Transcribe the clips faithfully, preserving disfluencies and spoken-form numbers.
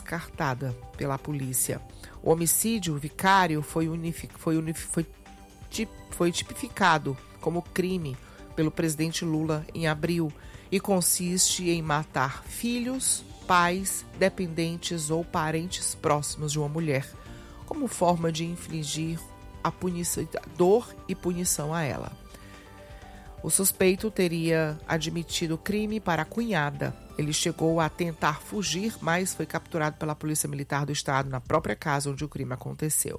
descartada pela polícia. O homicídio vicário foi, unific, foi, unific, foi, tip, foi tipificado como crime pelo presidente Lula em abril e consiste em matar filhos, pais, dependentes ou parentes próximos de uma mulher, como forma de infligir a punição, dor e punição a ela. O suspeito teria admitido o crime para a cunhada. Ele chegou a tentar fugir, mas foi capturado pela Polícia Militar do Estado na própria casa onde o crime aconteceu.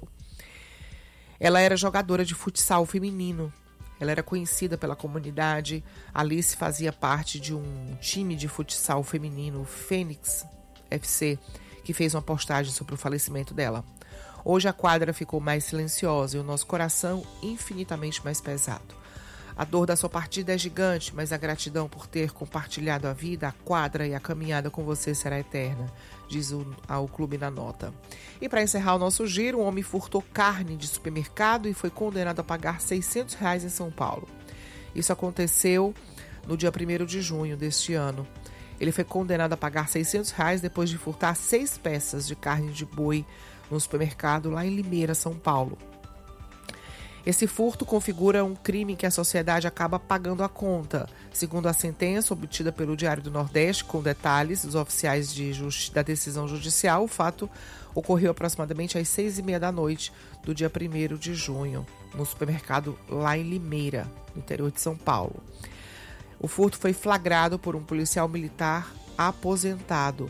Ela era jogadora de futsal feminino. Ela era conhecida pela comunidade. Alice fazia parte de um time de futsal feminino, Fênix F C, que fez uma postagem sobre o falecimento dela. Hoje a quadra ficou mais silenciosa e o nosso coração infinitamente mais pesado. A dor da sua partida é gigante, mas a gratidão por ter compartilhado a vida, a quadra e a caminhada com você será eterna, diz o, ao clube na nota. E para encerrar o nosso giro, um homem furtou carne de supermercado e foi condenado a pagar seiscentos reais em São Paulo. Isso aconteceu no dia primeiro de junho deste ano. Ele foi condenado a pagar seiscentos reais depois de furtar seis peças de carne de boi no supermercado lá em Limeira, São Paulo. Esse furto configura um crime que a sociedade acaba pagando a conta. Segundo a sentença obtida pelo Diário do Nordeste, com detalhes dos oficiais de justi- da decisão judicial, o fato ocorreu aproximadamente às seis e meia da noite do dia primeiro de junho, no supermercado lá em Limeira, no interior de São Paulo. O furto foi flagrado por um policial militar aposentado.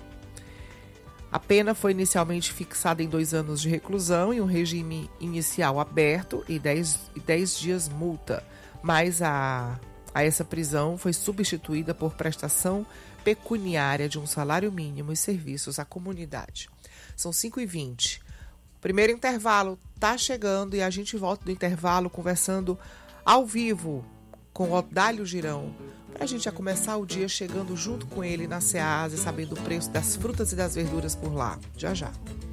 A pena foi inicialmente fixada em dois anos de reclusão e um regime inicial aberto e dez, dez dias multa, mas a, a essa prisão foi substituída por prestação pecuniária de um salário mínimo e serviços à comunidade. São cinco e vinte. Primeiro intervalo está chegando e a gente volta do intervalo conversando ao vivo com Odálio Girão, para a gente já começar o dia chegando junto com ele na Ceasa e sabendo o preço das frutas e das verduras por lá. Já já.